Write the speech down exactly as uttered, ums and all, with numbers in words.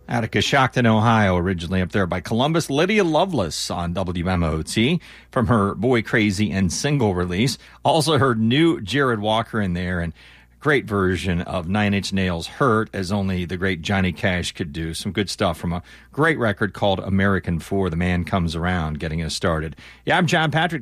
Out of Coshocton, Ohio, originally up there by Columbus, Lydia Lovelace on W M O T from her Boy Crazy and single release. Also heard new Jared Walker in there, and great version of Nine Inch Nails' Hurt, as only the great Johnny Cash could do. Some good stuff from a great record called American four, The Man Comes Around, getting us started. Yeah, I'm John Patrick.